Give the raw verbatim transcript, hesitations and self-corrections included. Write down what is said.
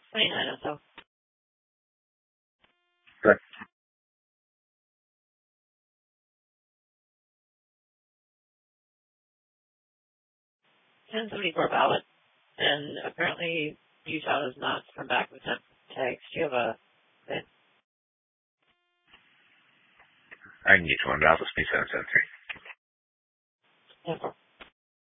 twenty-nine or so. Good. ten seventy-four ballot, and apparently Utah does not come back with ten tags. Do you have a thing? I can get you one. I'll just be seven seven three. ten four.